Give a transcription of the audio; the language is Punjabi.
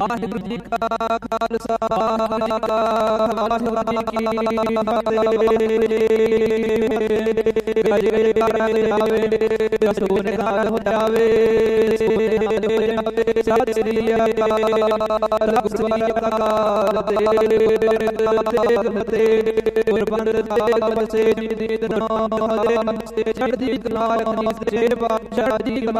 ਵਾਹਿਗੁਰੂ ਜੀ ਕਾ ਖਾਲਸਾ ਵਾਹਿਗੁਰੂ ਜੀ ਕੀ ਫਤਿਹ। ਆਵੇ ਸੋਨੇ ਨਾਲ ਹੋ ਜਾਵੇ, ਸੋਨੇ ਨਾਲ ਹੋ ਜਾਵੇ। ਸਤਿ ਸ੍ਰੀ ਅਕਾਲ। ਗੁਰਸਵਾਈ ਅਕਾਲ ਤੇ ਗੁਰਬੰਦ ਸਾਹਿਬ ਸੇ ਜੀ ਦੀ ਨਾਮ ਹਲੇ ਸੇ ਚੜ੍ਹਦੀ ਕਲਾ ਦੀ ਸੇ ਬਾਦਸ਼ਾਹ ਦੀ